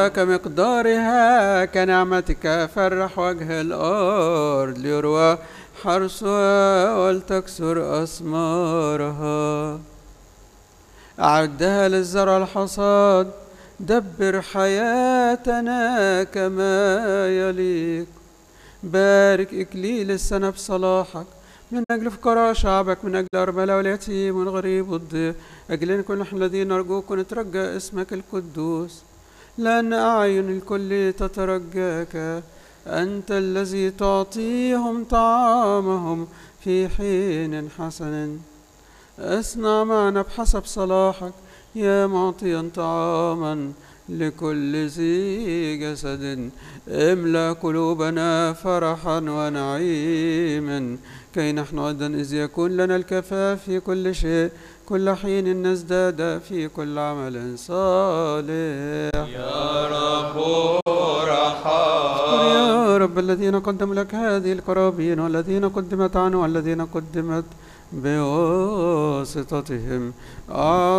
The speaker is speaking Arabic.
كمقدارها كنعمتك فرح وجه الأرض ليروى حرسها ولتكسر أثمارها. أعدها للزرع الحصاد، دبر حياتنا كما يليق. بارك إكليل السنة بصلاحك من أجل فقراء شعبك، من أجل أرملة واليتيم والغريب والضيف، أجلنا كل نحن الذين نرجوك ونترجى اسمك القدوس، لأن أعين الكل تترجاك. أنت الذي تعطيهم طعامهم في حين حسن. اصنع معنا بحسب صلاحك يا معطيا طعاما لكل ذي جسد. املأ قلوبنا فرحا ونعيما، كي نحن أيضا إذ يكون لنا الكفاف في كل شيء كل حين نزداد في كل عمل صالح. يا رب ارحم. يا رب الذين قدموا لك هذه القرابين والذين قدمت عنه والذين قدمت بواسطتهم